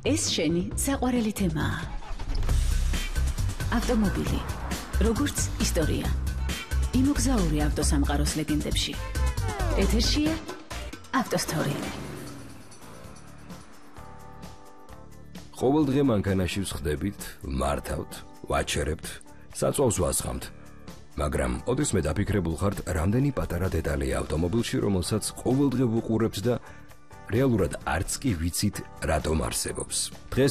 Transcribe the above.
ეს შენი საყვარელი თემაა. ავტომობილი, როგორც ისტორია. იმოგზაური ავტოსამყაროს ლეგენდებში. ეთერშია ავტოსტორი. ყოველ დღე მანქანაში ვხდებით, მართავთ, ვაჩერებთ, საწვავს ვასხამთ. მაგრამ ოდესმე დაფიქრებულ ხართ, რამდენი პატარა დეტალია ავტომობილში, რომელსაც ყოველდღე ვუყურებთ და რეალურად არც კი ვიცით, რატომ არსებობს. დღეს